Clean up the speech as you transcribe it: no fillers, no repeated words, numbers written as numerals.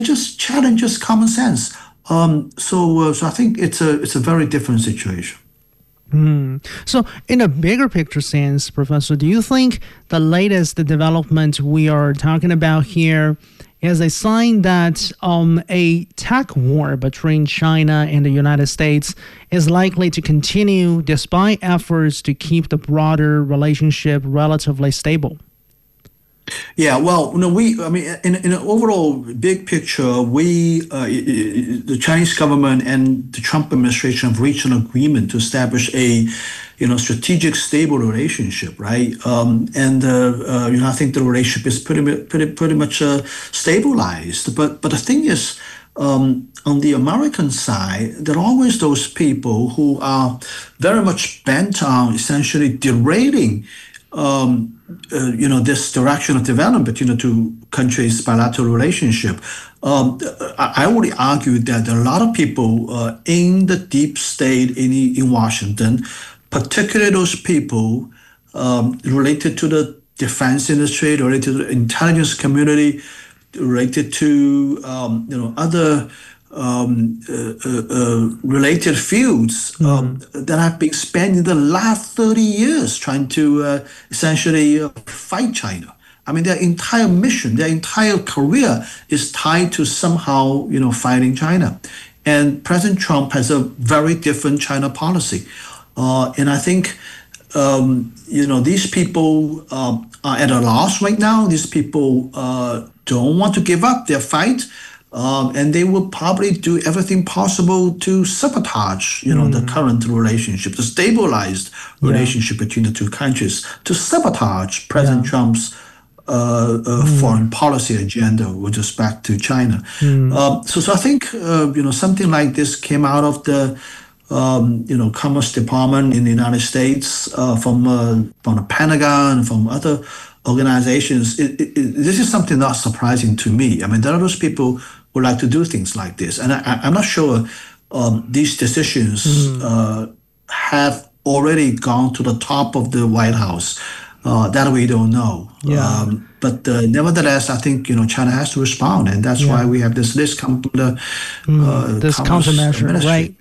just challenges common sense. So I think it's a very different situation. So, in a bigger picture sense, Professor, do you think the latest development we are talking about here is a sign that a tech war between China and the United States is likely to continue despite efforts to keep the broader relationship relatively stable? Yeah, well, I mean, in an overall big picture, the Chinese government and the Trump administration have reached an agreement to establish a, strategic, stable relationship, right? I think the relationship is pretty much stabilized. But the thing is, on the American side, there are always those people who are very much bent on essentially derailing this direction of development, to countries' bilateral relationship. I would argue that there are a lot of people in the deep state in Washington, particularly those people related to the defense industry, related to the intelligence community, related to other related fields that have been spending the last 30 years trying to essentially fight China. I mean, their entire mission, their entire career is tied to somehow, fighting China. And President Trump has a very different China policy. And I think, these people are at a loss right now. These people don't want to give up their fight. And they will probably do everything possible to sabotage, the current relationship, the stabilized relationship between the two countries, to sabotage President Trump's foreign policy agenda with respect to China. So I think, something like this came out of the, Commerce Department in the United States, from the Pentagon, from other organizations. This is something not surprising to me. I mean, there are those people who like to do things like this. And I'm not sure these decisions have already gone to the top of the White House. That we don't know. But nevertheless, I think China has to respond, and that's why we have this list come to the this Commerce countermeasure, Ministry. right?